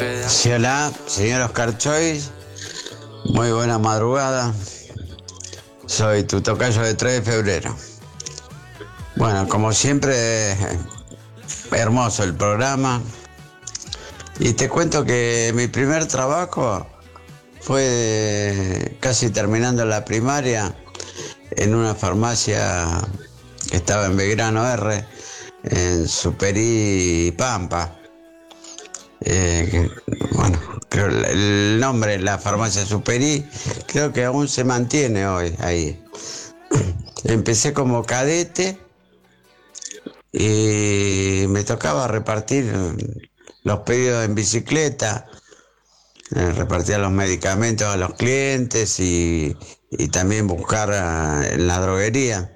Sí, hola, señor Oscar Choice. Muy buena madrugada. Soy tu tocayo de 3 de febrero. Bueno, como siempre, hermoso el programa. Y te cuento que mi primer trabajo fue casi terminando la primaria en una farmacia que estaba en Belgrano R, en Superí Pampa. Bueno, creo el nombre, la farmacia Superí, creo que aún se mantiene hoy ahí. Empecé como cadete y me tocaba repartir los pedidos en bicicleta, repartía los medicamentos a los clientes y también buscar en la droguería.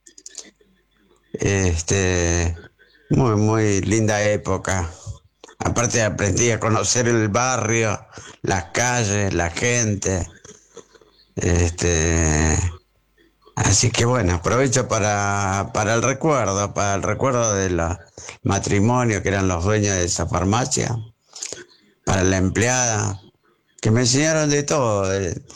Muy, muy linda época. Aparte aprendí a conocer el barrio, las calles, la gente. Así que bueno, aprovecho para el recuerdo de los matrimonios que eran los dueños de esa farmacia, para la empleada, que me enseñaron de todo,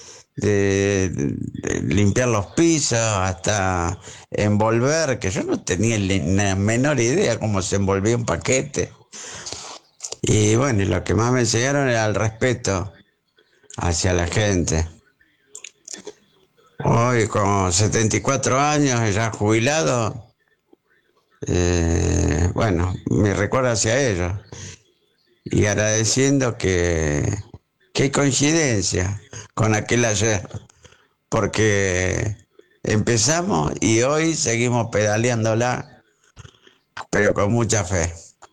de limpiar los pisos hasta envolver, que yo no tenía la menor idea cómo se envolvía un paquete. Y bueno, y lo que más me enseñaron era el respeto hacia la gente. Hoy con 74 años, ya jubilado, bueno, me recuerdo hacia ellos y agradeciendo que hay coincidencia con aquel ayer, porque empezamos y hoy seguimos pedaleándola, pero con mucha fe.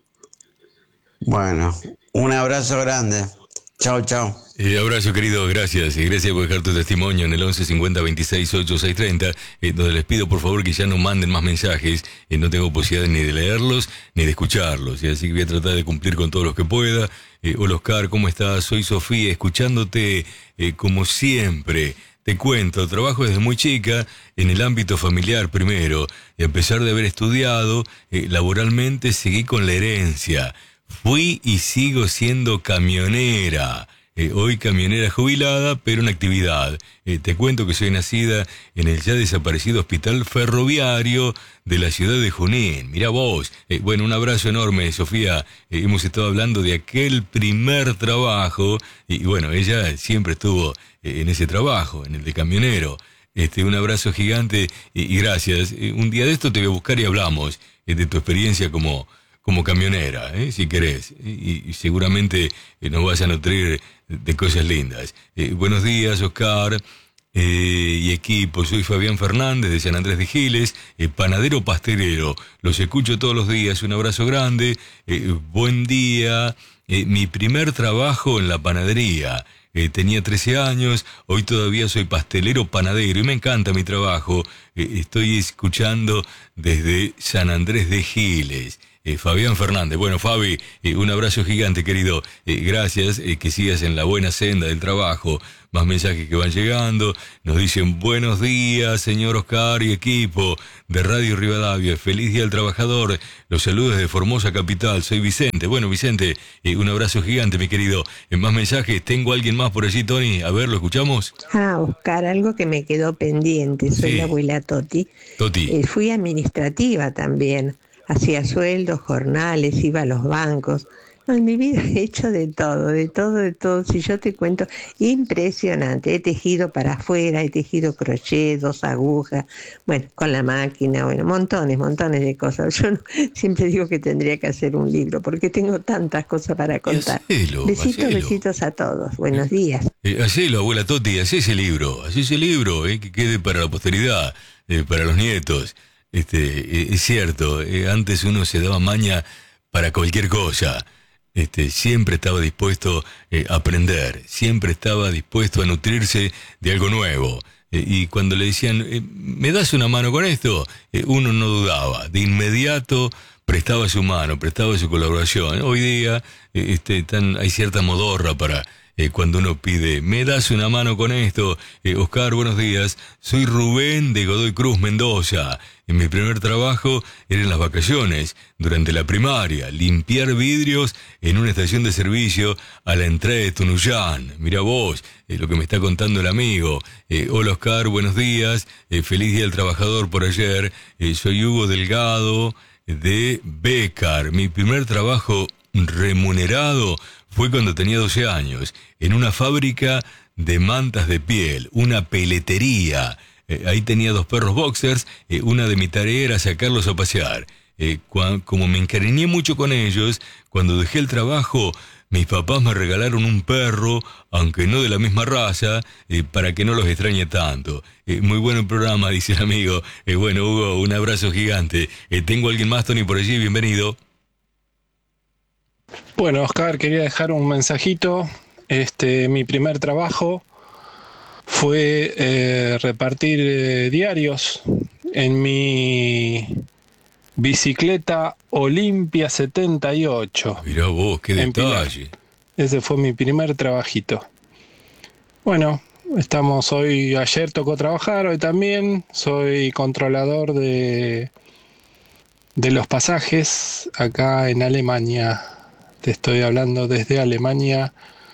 Bueno, un abrazo grande. Chao, chao. Abrazo querido, gracias. Y gracias por dejar tu testimonio en el 11 50 26 8 30, donde les pido por favor que ya no manden más mensajes. No tengo posibilidad ni de leerlos ni de escucharlos. Así que voy a tratar de cumplir con todos los que pueda. Hola Oscar, ¿cómo estás? Soy Sofía, escuchándote como siempre. Te cuento, trabajo desde muy chica en el ámbito familiar primero. Y a pesar de haber estudiado, laboralmente seguí con la herencia. Fui y sigo siendo camionera. Hoy camionera jubilada, pero en actividad. Te cuento que soy nacida en el ya desaparecido Hospital Ferroviario de la ciudad de Junín. Mirá vos. Bueno, un abrazo enorme, Sofía. Hemos estado hablando de aquel primer trabajo. Y bueno, ella siempre estuvo en ese trabajo, en el de camionero. Un abrazo gigante y gracias. Un día de esto te voy a buscar y hablamos de tu experiencia como camionera, si querés, y seguramente nos vas a nutrir de cosas lindas. Buenos días, Oscar y equipo. Soy Fabián Fernández de San Andrés de Giles, panadero pastelero. Los escucho todos los días. Un abrazo grande. Buen día. Mi primer trabajo en la panadería. Tenía 13 años, hoy todavía soy pastelero panadero y me encanta mi trabajo. Estoy escuchando desde San Andrés de Giles. Fabián Fernández. Bueno, Fabi, un abrazo gigante, querido. Gracias, que sigas en la buena senda del trabajo. Más mensajes que van llegando. Nos dicen, buenos días, señor Oscar y equipo de Radio Rivadavia. Feliz Día del Trabajador. Los saludos de Formosa Capital. Soy Vicente. Bueno, Vicente, un abrazo gigante, mi querido. Más mensajes. Tengo a alguien más por allí, Tony. A ver, ¿lo escuchamos? Oscar, algo que me quedó pendiente. Soy la abuela Toti. Fui administrativa también. Hacía sueldos, jornales, iba a los bancos. No, en mi vida he hecho de todo. Si yo te cuento, impresionante. He tejido para afuera, he tejido crochet, 2 agujas, bueno, con la máquina, bueno, montones de cosas. Yo siempre digo que tendría que hacer un libro, porque tengo tantas cosas para contar. Besitos a todos. Buenos días. Hacelo, abuela Toti, hacé ese libro, que quede para la posteridad, para los nietos. Es cierto, antes uno se daba maña para cualquier cosa. Siempre estaba dispuesto a aprender, siempre estaba dispuesto a nutrirse de algo nuevo. Y cuando le decían, ¿me das una mano con esto? Uno no dudaba, de inmediato prestaba su mano, prestaba su colaboración. Hoy día hay cierta modorra para cuando uno pide, ¿me das una mano con esto? Oscar, buenos días, soy Rubén de Godoy Cruz, Mendoza. En mi primer trabajo era en las vacaciones, durante la primaria, limpiar vidrios en una estación de servicio a la entrada de Tunuyán. Mira vos, lo que me está contando el amigo. Hola Oscar, buenos días, feliz Día del Trabajador por ayer. Soy Hugo Delgado de Bécar. Mi primer trabajo remunerado fue cuando tenía 12 años, en una fábrica de mantas de piel, una peletería. Ahí tenía 2 perros boxers, una de mi tarea era sacarlos a pasear. Como me encariñé mucho con ellos, cuando dejé el trabajo, mis papás me regalaron un perro, aunque no de la misma raza, para que no los extrañe tanto. Muy bueno el programa, dice el amigo. Bueno, Hugo, un abrazo gigante. ¿Tengo a alguien más, Tony, por allí? Bienvenido. Bueno, Oscar, quería dejar un mensajito. Mi primer trabajo fue repartir diarios en mi bicicleta Olimpia 78. Mirá vos, qué detalle. Ese fue mi primer trabajito. Bueno, ayer tocó trabajar, hoy también. Soy controlador de los pasajes acá en Alemania. Te estoy hablando desde Alemania.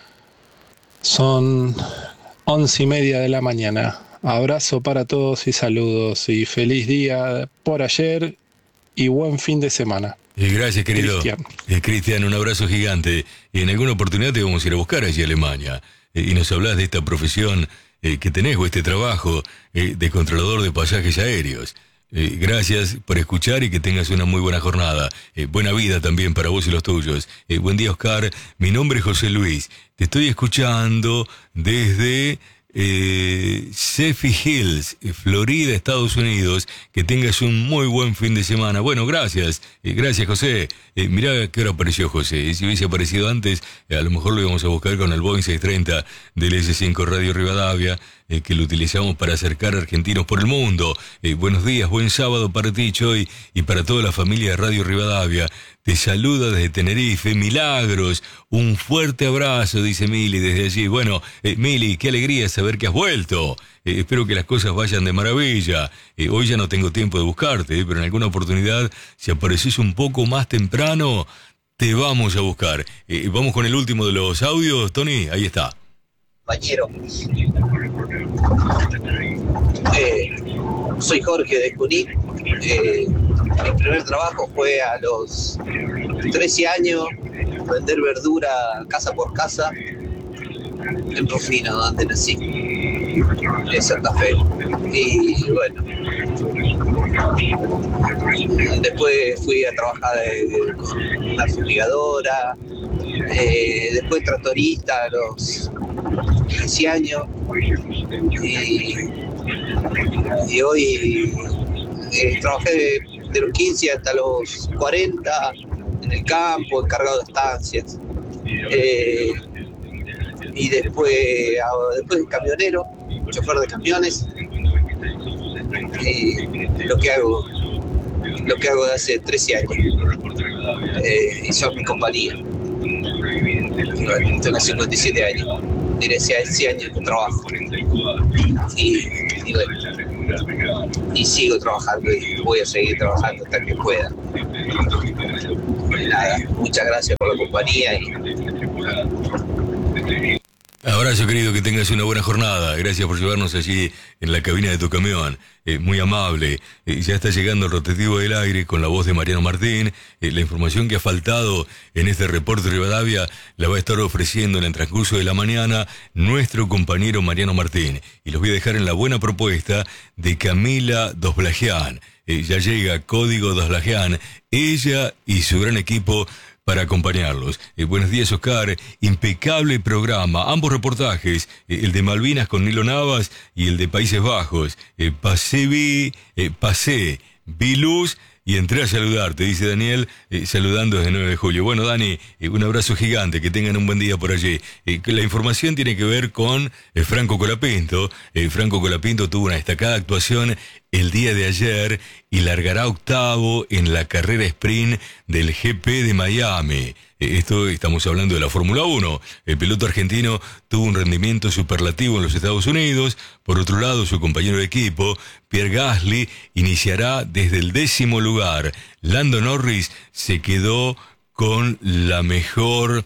Son 11:30 de la mañana. Abrazo para todos y saludos. Y feliz día por ayer y buen fin de semana. Gracias, querido. Cristian, un abrazo gigante. Y en alguna oportunidad te vamos a ir a buscar allí a Alemania. Y nos hablas de esta profesión que tenés, o este trabajo de controlador de pasajes aéreos. Gracias por escuchar y que tengas una muy buena jornada. Buena vida también para vos y los tuyos. Buen día, Oscar. Mi nombre es José Luis. Te estoy escuchando desde Cephii Hills, Florida, Estados Unidos. Que tengas un muy buen fin de semana. Bueno, gracias. Gracias, José. Mirá qué hora apareció José. Si hubiese aparecido antes, a lo mejor lo íbamos a buscar con el Boeing 630 del S5 Radio Rivadavia, que lo utilizamos para acercar a argentinos por el mundo. Buenos días, buen sábado para ti, Choy, y para toda la familia de Radio Rivadavia. Te saluda desde Tenerife, Milagros. Un fuerte abrazo, dice Mili desde allí. Bueno, Mili, qué alegría saber que has vuelto. Espero que las cosas vayan de maravilla. Hoy ya no tengo tiempo de buscarte, pero en alguna oportunidad, si apareces un poco más temprano, te vamos a buscar. Vamos con el último de los audios, Tony, ahí está. Compañero, soy Jorge de Junín. Mi primer trabajo fue a los 13 años, vender verdura casa por casa en Rufino, donde nací, en Santa Fe. Y bueno, después fui a trabajar con una fumigadora, después tractorista a los 15 años, y hoy trabajé de los 15 hasta los 40 en el campo, encargado de estancias, y después camionero, chofer de camiones, lo que hago de hace 13 años, y son mi compañía. Tengo 57 años, diré 6 años que trabajo, y sigo trabajando y voy a seguir trabajando hasta que pueda. Nada, muchas gracias por la compañía Abrazo, querido, que tengas una buena jornada. Gracias por llevarnos allí en la cabina de tu camión. Muy amable. Ya está llegando el rotativo del aire con la voz de Mariano Martín. La información que ha faltado en este reporte de Rivadavia la va a estar ofreciendo en el transcurso de la mañana nuestro compañero Mariano Martín. Y los voy a dejar en la buena propuesta de Camila Dosblagian. Ya llega Código Dosblagian, ella y su gran equipo para acompañarlos. Buenos días, Oscar. Impecable programa. Ambos reportajes, el de Malvinas con Nilo Navas y el de Países Bajos. Vi luz y entré a saludarte, dice Daniel, saludando desde 9 de julio. Bueno, Dani, un abrazo gigante, que tengan un buen día por allí. La información tiene que ver con Franco Colapinto. Franco Colapinto tuvo una destacada actuación el día de ayer y largará octavo en la carrera sprint del GP de Miami. Esto estamos hablando de la Fórmula 1. El piloto argentino tuvo un rendimiento superlativo en los Estados Unidos. Por otro lado, su compañero de equipo, Pierre Gasly, iniciará desde el 10º lugar. Lando Norris se quedó con la mejor...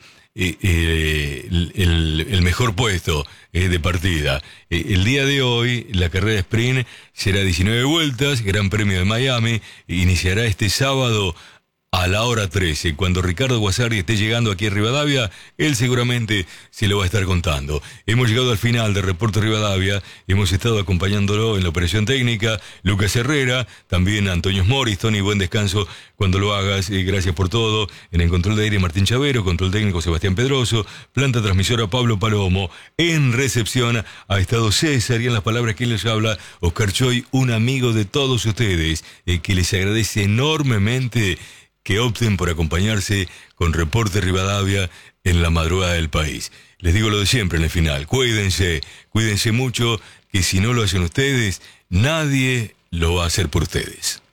el mejor puesto de partida. El día de hoy la carrera sprint será 19 vueltas, Gran Premio de Miami, iniciará este sábado a la hora 13. Cuando Ricardo Guasardi esté llegando aquí a Rivadavia, él seguramente se lo va a estar contando. Hemos llegado al final de Reporte Rivadavia, hemos estado acompañándolo en la operación técnica, Lucas Herrera, también Antonio Moris. Tony, buen descanso cuando lo hagas, gracias por todo. En el control de aire, Martín Chavero, control técnico, Sebastián Pedroso, planta transmisora, Pablo Palomo. En recepción ha estado César, y en las palabras que les habla, Oscar Choy, un amigo de todos ustedes, que les agradece enormemente que opten por acompañarse con Reporte Rivadavia en la madrugada del país. Les digo lo de siempre en el final, cuídense mucho, que si no lo hacen ustedes, nadie lo va a hacer por ustedes.